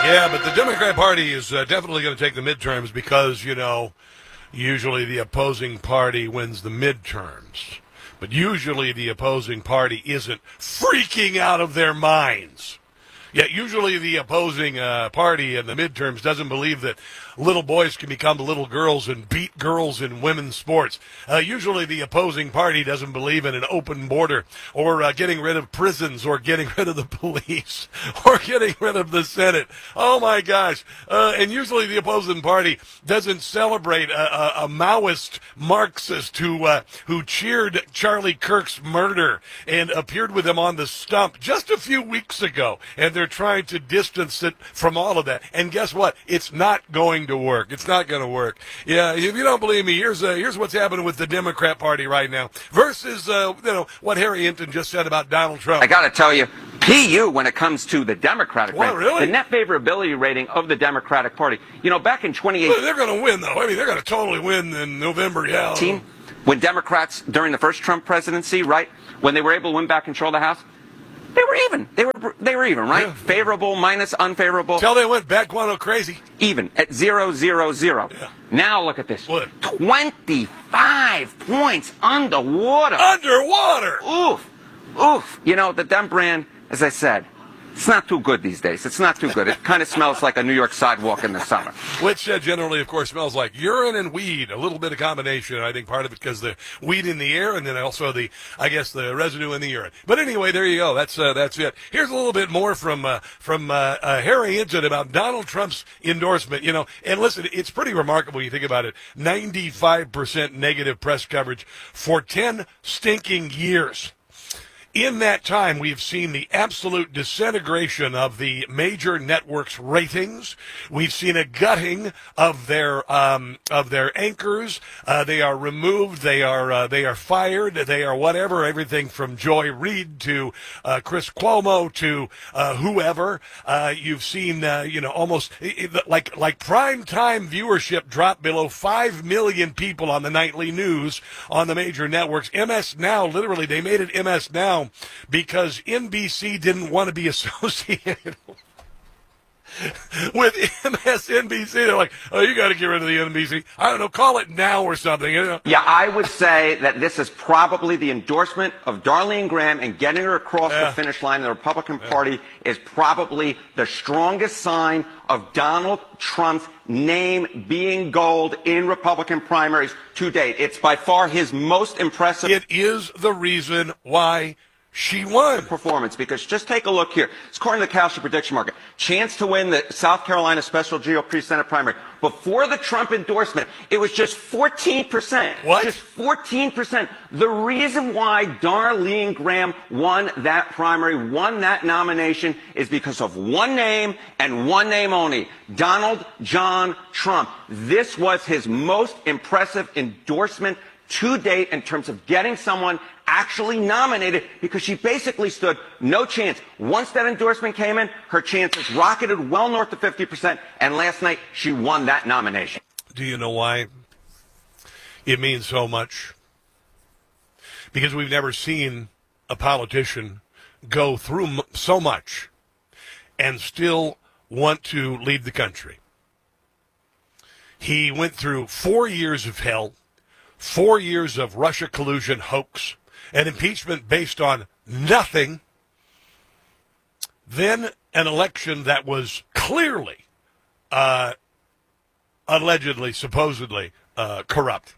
Yeah, but the Democrat Party is definitely going to take the midterms because, usually the opposing party wins the midterms. But usually the opposing party isn't freaking out of their minds. Yet usually the opposing party in the midterms doesn't believe that little boys can become little girls and beat girls in women's sports. Usually the opposing party doesn't believe in an open border or getting rid of prisons or getting rid of the police or getting rid of the Senate. Oh, my gosh. And usually the opposing party doesn't celebrate a Maoist Marxist who cheered Charlie Kirk's murder and appeared with him on the stump just a few weeks ago. And they're trying to distance it from all of that. And guess what? It's not going to work. It's not going to work. Yeah, if you don't believe me, here's what's happening with the Democrat Party right now versus what Harry Hinton just said about Donald Trump. I got to tell you, PU when it comes to the Democratic What, Party, really? the net favorability rating of the Democratic Party. Back in 2018, Well, they're going to win, though. I mean, they're going to totally win in November. Yeah. when Democrats during the first Trump presidency, right, when they were able to win back control of the House, they were even. They were even, right? Yeah. Favorable minus unfavorable. Till they went back guano crazy. Even at 0-0-0. Yeah. Now look at this. What? 25 points underwater. Underwater. Oof. Oof. The Dem brand, as I said, it's not too good these days. It's not too good. It kind of smells like a New York sidewalk in the summer. Which generally, of course, smells like urine and weed. A little bit of combination. I think part of it because the weed in the air and then also the residue in the urine. But anyway, there you go. That's it. Here's a little bit more from Harry Hinton about Donald Trump's endorsement. And listen, it's pretty remarkable. You think about it. 95% negative press coverage for 10 stinking years. In that time, we've seen the absolute disintegration of the major networks' ratings. We've seen a gutting of their anchors. They are removed. They are fired. They are whatever. Everything from Joy Reid to Chris Cuomo to whoever. You've seen almost like prime time viewership drop below 5 million people on the nightly news on the major networks. MS Now, literally, they made it MS Now because NBC didn't want to be associated with MSNBC. They're like, oh, you got to get rid of the NBC. I don't know, call it Now or something. Yeah, I would say that this is probably the endorsement of Darlene Graham and getting her across the finish line in the Republican Party is probably the strongest sign of Donald Trump's name being gold in Republican primaries to date. It's by far his most impressive. It is the reason why she won. Performance, because just take a look here. It's according to the Kalshi prediction market. Chance to win the South Carolina special GOP Senate primary. Before the Trump endorsement, it was just 14%. What? Just 14%. The reason why Darlene Graham won that primary, won that nomination, is because of one name and one name only. Donald John Trump. This was his most impressive endorsement to date in terms of getting someone actually nominated, because she basically stood no chance. Once that endorsement came in, her chances rocketed well north of 50%, and last night she won that nomination. Do you know why it means so much? Because we've never seen a politician go through so much and still want to lead the country. He went through 4 years of hell, 4 years of Russia collusion hoax, an impeachment based on nothing, then an election that was clearly, allegedly, supposedly corrupt.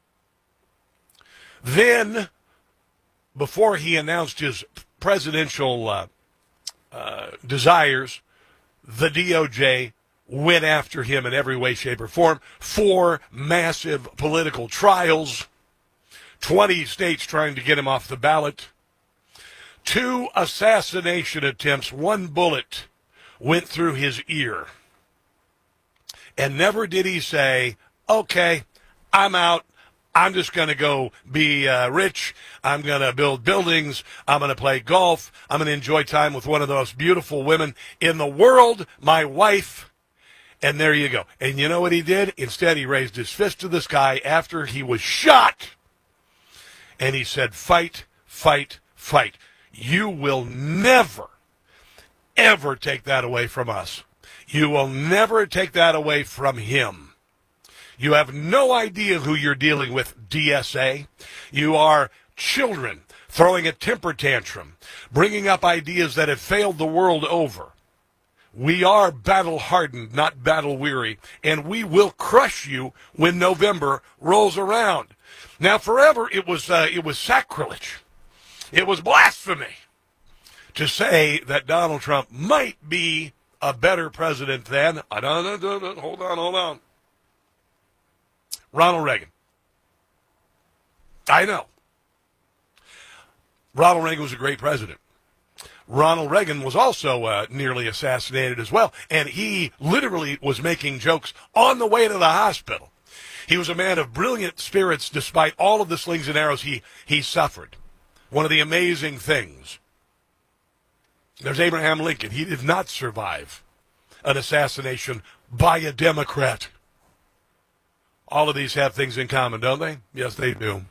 Then, before he announced his presidential desires, the DOJ went after him in every way, shape, or form. 4 massive political trials. 20 states trying to get him off the ballot. 2 assassination attempts. 1 bullet went through his ear. And never did he say, okay, I'm out. I'm just going to go be rich. I'm going to build buildings. I'm going to play golf. I'm going to enjoy time with one of the most beautiful women in the world, my wife. And there you go. And you know what he did? Instead, he raised his fist to the sky after he was shot. And he said, fight, fight, fight. You will never, ever take that away from us. You will never take that away from him. You have no idea who you're dealing with, DSA. You are children throwing a temper tantrum, bringing up ideas that have failed the world over. We are battle-hardened, not battle-weary, and we will crush you when November rolls around. Now, forever, it was sacrilege. It was blasphemy to say that Donald Trump might be a better president than, hold on, Ronald Reagan. I know. Ronald Reagan was a great president. Ronald Reagan was also nearly assassinated as well, and he literally was making jokes on the way to the hospital. He was a man of brilliant spirits despite all of the slings and arrows he suffered. One of the amazing things. There's Abraham Lincoln. He did not survive an assassination by a Democrat. All of these have things in common, don't they? Yes, they do.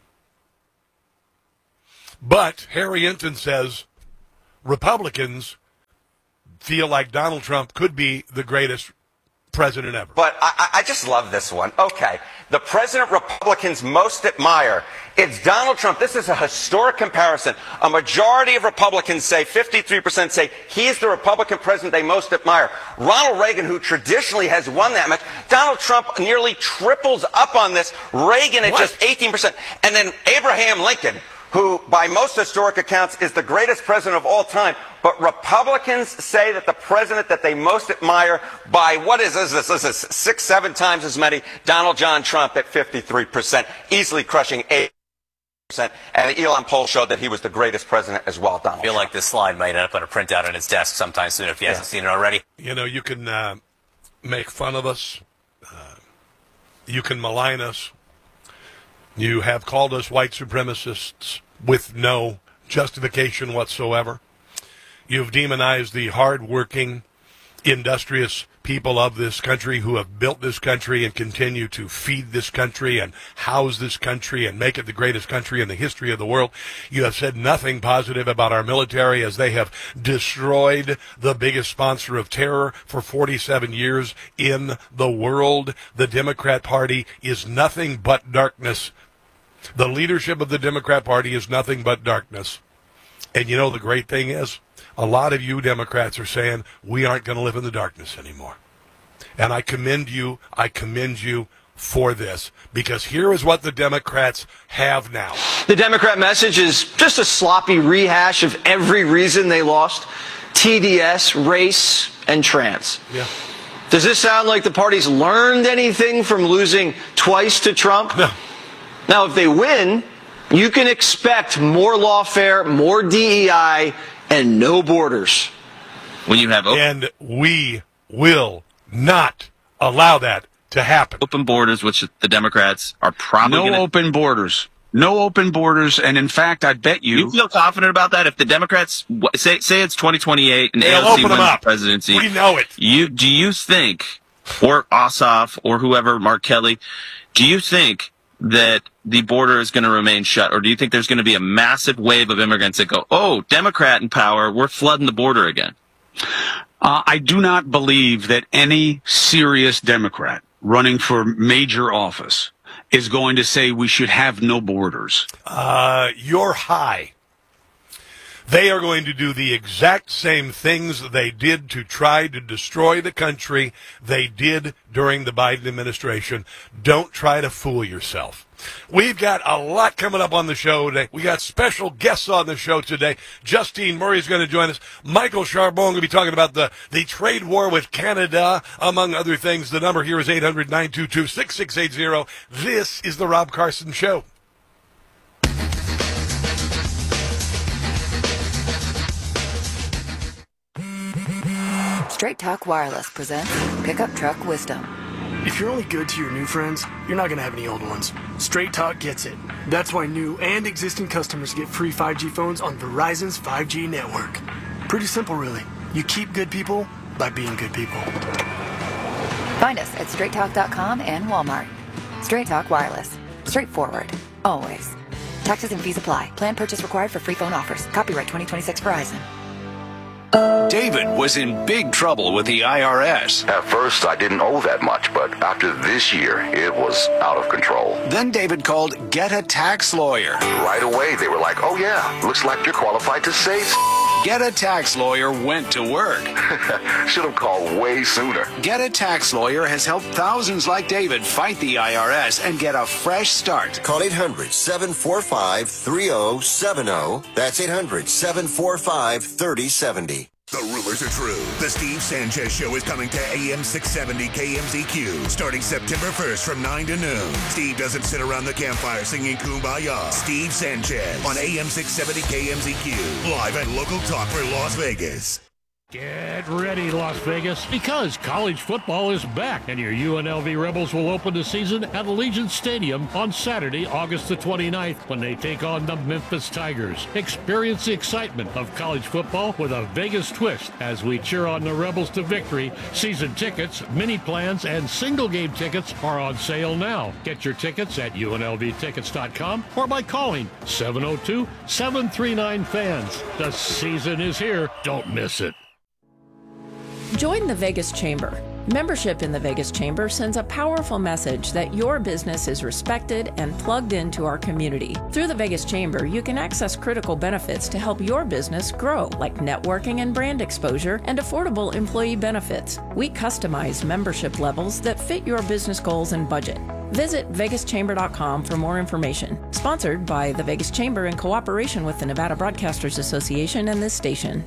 But Harry Enton says Republicans feel like Donald Trump could be the greatest president ever. But I just love this one. Okay. The president Republicans most admire. It's Donald Trump. This is a historic comparison. A majority of Republicans say, 53% say, he's the Republican president they most admire. Ronald Reagan, who traditionally has won that match, Donald Trump nearly triples up on this. Reagan at just 18%. And then Abraham Lincoln, who by most historic accounts is the greatest president of all time. But Republicans say that the president that they most admire by, what is this? This is 6-7 times as many, Donald John Trump at 53%, easily crushing 8%. And the Elon poll showed that he was the greatest president as well, Donald I feel Trump. like this slide might end up on a printout on his desk sometime soon if he hasn't seen it already. You know, you can make fun of us. You can malign us. You have called us white supremacists with no justification whatsoever. You've demonized the hard-working, industrious people of this country who have built this country and continue to feed this country and house this country and make it the greatest country in the history of the world. You have said nothing positive about our military as they have destroyed the biggest sponsor of terror for 47 years in the world. The Democrat Party is nothing but darkness. The leadership of the Democrat Party is nothing but darkness. And you know the great thing is, a lot of you Democrats are saying, we aren't going to live in the darkness anymore. And I commend you for this, because here is what the Democrats have now. The Democrat message is just a sloppy rehash of every reason they lost: TDS, race, and trans. Yeah. Does this sound like the party's learned anything from losing twice to Trump? No. Now, if they win, you can expect more lawfare, more DEI, and no borders. When you have And we will not allow that to happen. open borders, which the Democrats are probably No open borders. No open borders. And in fact, I bet You feel confident about that? If the Democrats say it's 2028 and They'll AOC open them wins the up. presidency, We know it. do you think, or Ossoff or whoever, Mark Kelly, do you think that the border is going to remain shut, or do you think there's going to be a massive wave of immigrants that go, oh, Democrat in power, we're flooding the border again? I do not believe that any serious Democrat running for major office is going to say we should have no borders. You're high. They are going to do the exact same things they did to try to destroy the country they did during the Biden administration. Don't try to fool yourself. We've got a lot coming up on the show today. We got special guests on the show today. Justine Murray is going to join us. Michael Charbon going to be talking about the trade war with Canada, among other things. The number here is 800-922-6680. This is the Rob Carson Show. Straight Talk Wireless presents Pickup Truck Wisdom. If you're only good to your new friends, you're not going to have any old ones. Straight Talk gets it. That's why new and existing customers get free 5G phones on Verizon's 5G network. Pretty simple, really. You keep good people by being good people. Find us at straighttalk.com and Walmart. Straight Talk Wireless. Straightforward. Always. Taxes and fees apply. Plan purchase required for free phone offers. Copyright 2026 Verizon. David was in big trouble with the IRS. At first, I didn't owe that much, but after this year, it was out of control. Then David called Get a Tax Lawyer. Right away, they were like, oh yeah, looks like you're qualified to save. Get a Tax Lawyer went to work. Should have called way sooner. Get a Tax Lawyer has helped thousands like David fight the IRS and get a fresh start. Call 800-745-3070. That's 800-745-3070. The rumors are true. The Steve Sanchez Show is coming to AM 670 KMZQ starting September 1st from 9 to noon. Steve doesn't sit around the campfire singing Kumbaya. Steve Sanchez on AM 670 KMZQ. Live and local talk for Las Vegas. Get ready, Las Vegas, because college football is back, and your UNLV Rebels will open the season at Allegiant Stadium on Saturday, August the 29th, when they take on the Memphis Tigers. Experience the excitement of college football with a Vegas twist as we cheer on the Rebels to victory. Season tickets, mini plans, and single-game tickets are on sale now. Get your tickets at UNLVtickets.com or by calling 702-739-FANS. The season is here. Don't miss it. Join the Vegas Chamber. Membership in the Vegas Chamber sends a powerful message that your business is respected and plugged into our community. Through the Vegas Chamber, you can access critical benefits to help your business grow, like networking and brand exposure and affordable employee benefits. We customize membership levels that fit your business goals and budget. Visit vegaschamber.com for more information. Sponsored by the Vegas Chamber in cooperation with the Nevada Broadcasters Association and this station.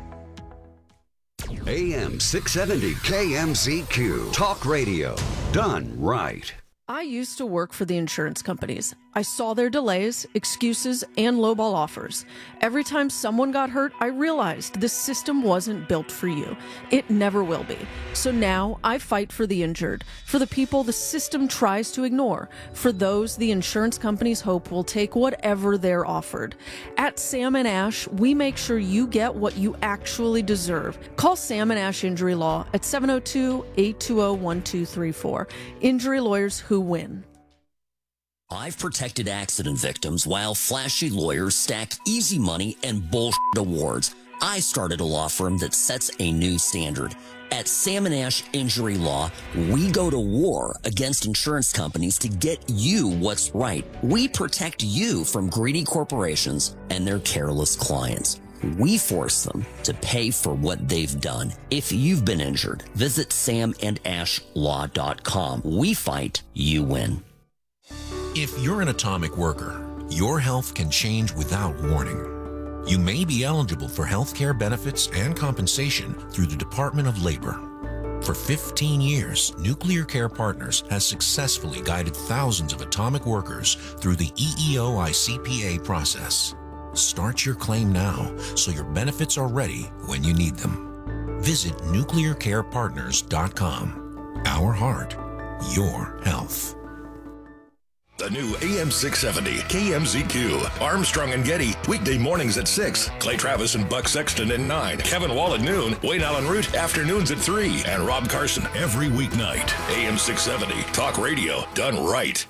AM 670 KMZQ. Talk radio. Done right. I used to work for the insurance companies. I saw their delays, excuses, and lowball offers. Every time someone got hurt, I realized this system wasn't built for you. It never will be. So now I fight for the injured, for the people the system tries to ignore, for those the insurance companies hope will take whatever they're offered. At Sam & Ash, we make sure you get what you actually deserve. Call Sam & Ash Injury Law at 702-820-1234. Injury lawyers who win. I've protected accident victims while flashy lawyers stack easy money and bullshit awards. I started a law firm that sets a new standard. At Sam & Ash Injury Law, we go to war against insurance companies to get you what's right. We protect you from greedy corporations and their careless clients. We force them to pay for what they've done. If you've been injured, visit samandashlaw.com. We fight, you win. If you're an atomic worker, your health can change without warning. You may be eligible for health care benefits and compensation through the Department of Labor. For 15 years, Nuclear Care Partners has successfully guided thousands of atomic workers through the EEO-ICPA process. Start your claim now so your benefits are ready when you need them. Visit nuclearcarepartners.com. Our heart, your health. The new AM 670 KMZQ. Armstrong and Getty, weekday mornings at 6. Clay Travis and Buck Sexton at 9. Kevin Wall at noon. Wayne Allen Root, afternoons at 3. And Rob Carson every weeknight. AM 670, talk radio done right.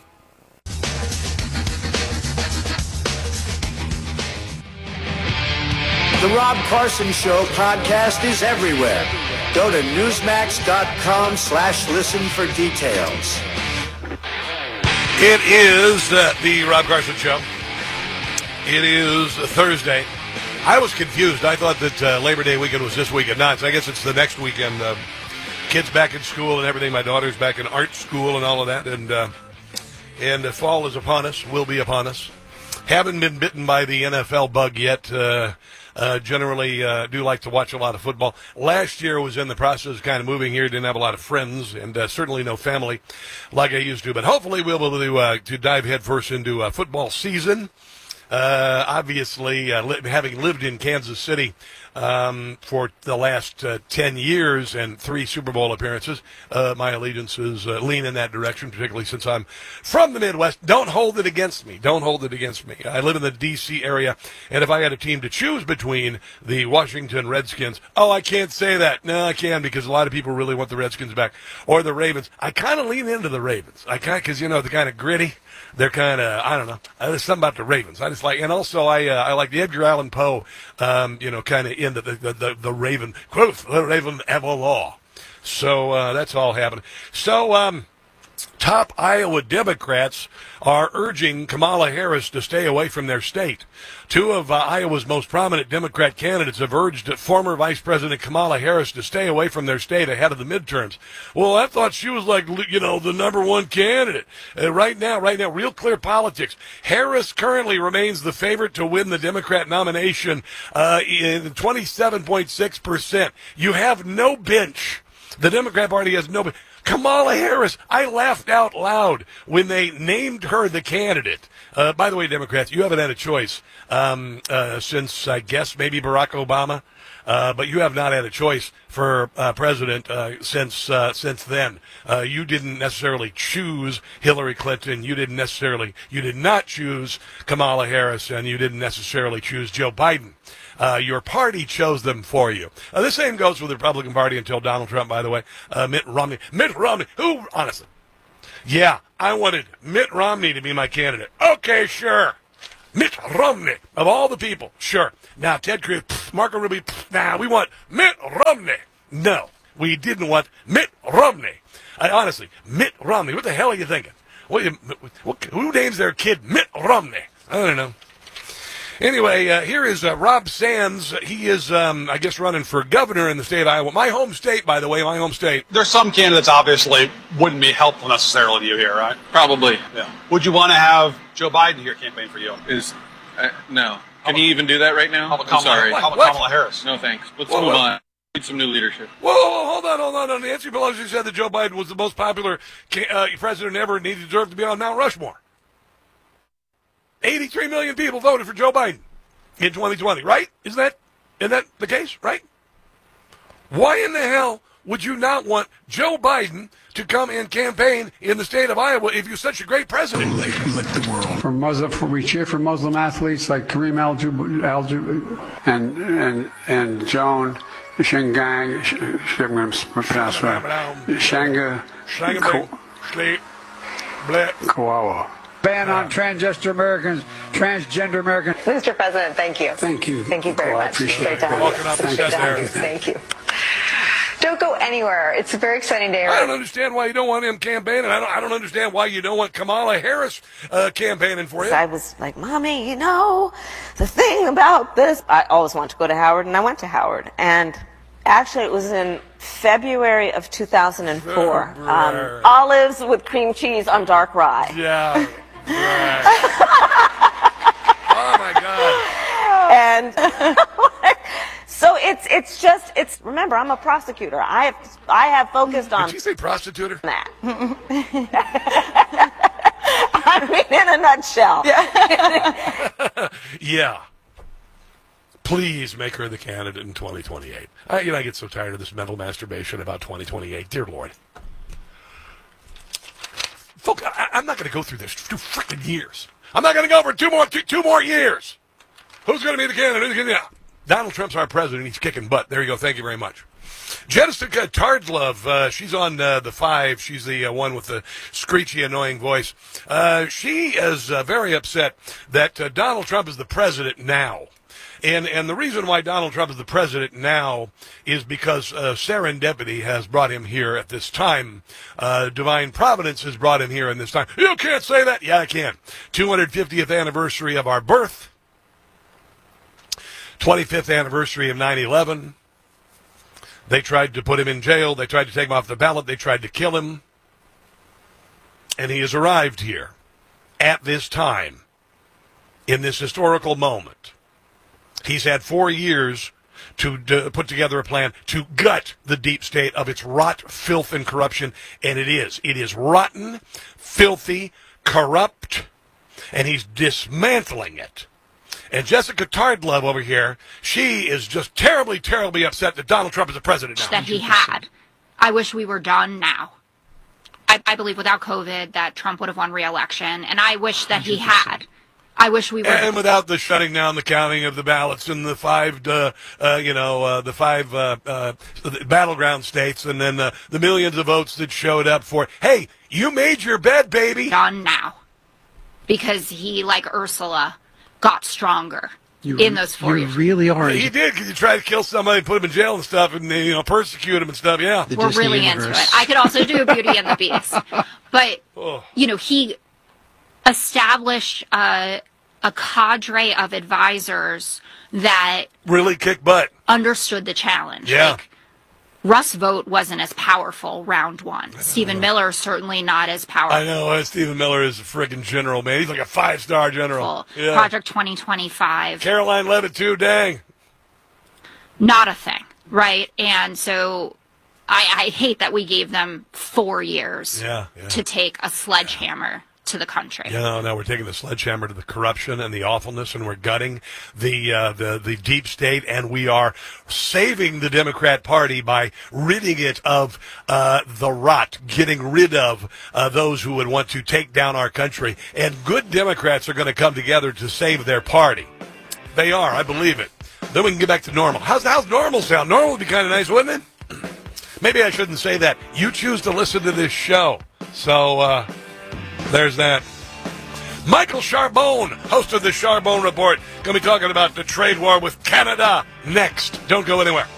The Rob Carson Show podcast is everywhere. Go to newsmax.com/listen for details. It is the Rob Carson Show. It is Thursday. I was confused. I thought that Labor Day weekend was this weekend. Not. So I guess it's the next weekend. Kids back in school and everything. My daughter's back in art school and all of that. And fall is upon us. Will be upon us. Haven't been bitten by the NFL bug yet. Generally do like to watch a lot of football. Last year was in the process of kind of moving here. Didn't have a lot of friends and certainly no family like I used to. But hopefully we'll be able to dive headfirst into football season. Obviously, having lived in Kansas City for the last 10 years and 3 Super Bowl appearances, my allegiances lean in that direction, particularly since I'm from the Midwest. Don't hold it against me. Don't hold it against me. I live in the D.C. area, and if I had a team to choose between the Washington Redskins, I can't say that. No, I can, because a lot of people really want the Redskins back, or the Ravens. I kind of lean into the Ravens. Because, they're kind of gritty. They're kind of, I don't know. There's something about the Ravens. I just like, and also I like the Edgar Allan Poe, kind of in the Raven, quoth the Raven Everlaw. So that's all happening. So top Iowa Democrats are urging Kamala Harris to stay away from their state. Two of Iowa's most prominent Democrat candidates have urged former Vice President Kamala Harris to stay away from their state ahead of the midterms. Well, I thought she was like, the number one candidate. Right now, Real Clear Politics. Harris currently remains the favorite to win the Democrat nomination in 27.6%. You have no bench. The Democrat Party has no bench. Kamala Harris, I laughed out loud when they named her the candidate. By the way, Democrats, you haven't had a choice since, I guess, maybe Barack Obama. But you have not had a choice for president since then. You didn't necessarily choose Hillary Clinton. You did not choose Kamala Harris, and you didn't necessarily choose Joe Biden. Your party chose them for you. The same goes with the Republican Party until Donald Trump, by the way. Mitt Romney, who, honestly, yeah, I wanted Mitt Romney to be my candidate. Okay, sure. Mitt Romney, of all the people, sure. Now, Ted Cruz, Marco Rubio, we want Mitt Romney. No, we didn't want Mitt Romney. Honestly, Mitt Romney, what the hell are you thinking? Who names their kid Mitt Romney? I don't know. Anyway, here is Rob Sands. He is, I guess, running for governor in the state of Iowa. My home state, by the way, my home state. There's some candidates obviously wouldn't be helpful necessarily to you here, right? Probably. Yeah. Would you want to have Joe Biden here campaign for you? No. Can he even do that right now? I'm sorry. How about Kamala Harris? No, thanks. Let's move on. Need some new leadership. Whoa, hold on. Nancy Pelosi said that Joe Biden was the most popular president ever and he deserved to be on Mount Rushmore. 83 million people voted for Joe Biden in 2020, right? Isn't that the case, right? Why in the hell would you not want Joe Biden to come and campaign in the state of Iowa if you're such a great president? We cheer for Muslim athletes like Kareem and Joan Shingang, Kawawa. Ban on transgender Americans. Mr. President, thank you. Thank you. Thank you very much. I appreciate Great it. to have Welcome you. up, Great to have you. Thank you. Don't go anywhere. It's a very exciting day. I don't understand why you don't want him campaigning. I don't understand why you don't want Kamala Harris campaigning for you. I was like, Mommy, the thing about this, I always wanted to go to Howard, and I went to Howard. And actually, it was in February of 2004. Olives with cream cheese on dark rye. Yeah. Right. Oh, my God. And so it's remember, I'm a prosecutor. I have focused on. Did you say prostituter? That. I mean, in a nutshell. Yeah. Please make her the candidate in 2028. I get so tired of this mental masturbation about 2028. Dear Lord. Folks, I'm not going to go through this 2 freaking years. I'm not going to go for two more years. Who's going to be the candidate? Donald Trump's our president. He's kicking butt. There you go. Thank you very much. Jessica Tardlove, she's on the 5. She's the one with the screechy, annoying voice. She is very upset that Donald Trump is the president now. And the reason why Donald Trump is the president now is because serendipity has brought him here at this time. Divine providence has brought him here in this time. You can't say that. Yeah, I can. 250th anniversary of our birth. 25th anniversary of 9/11. They tried to put him in jail. They tried to take him off the ballot. They tried to kill him. And he has arrived here at this time, in this historical moment. He's had 4 years to put together a plan to gut the deep state of its rot, filth, and corruption. And it is. It is rotten, filthy, corrupt, and he's dismantling it. And Jessica Tardlove over here, she is just terribly, terribly upset that Donald Trump is the president now. That he had. I wish we were done now. I believe without COVID that Trump would have won re-election, and I wish that he had. I wish we were. And without the shutting down the counting of the ballots in the five battleground states, and then the millions of votes that showed up for, hey, you made your bed, baby. Done now. Because he, like Ursula, got stronger in those 4 years. You really are. He did, because you tried to kill somebody, put him in jail and stuff, and persecute him and stuff. Yeah, we're really into it. I could also do Beauty and the Beast, but he established a cadre of advisors that really kick butt, understood the challenge. Yeah. Like, Russ Vought wasn't as powerful round one. Stephen Miller certainly not as powerful. I know. Stephen Miller is a friggin' general, man. He's like a 5-star general. Yeah. Project 2025. Caroline Levitt, too, dang. Not a thing, right? And so I hate that we gave them 4 years to take a sledgehammer to the country. Yeah, no, we're taking the sledgehammer to the corruption and the awfulness, and we're gutting the deep state, and we are saving the Democrat Party by ridding it of the rot, getting rid of those who would want to take down our country. And good Democrats are going to come together to save their party. They are, I believe it. Then we can get back to normal. How's normal sound? Normal would be kind of nice, wouldn't it? Maybe I shouldn't say that. You choose to listen to this show. So, there's that. Michael Charbonne, host of the Charbonne Report, going to be talking about the trade war with Canada next. Don't go anywhere.